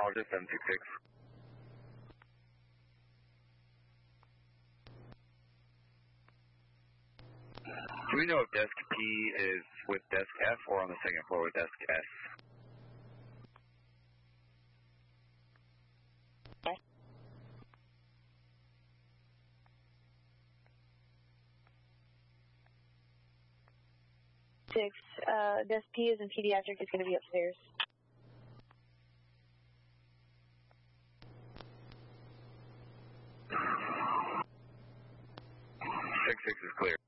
Pulmonologist 766. Do we know if desk P is with desk F or on the second floor with desk S? Yes. Desk P is in pediatric, is going to be upstairs. Six is clear.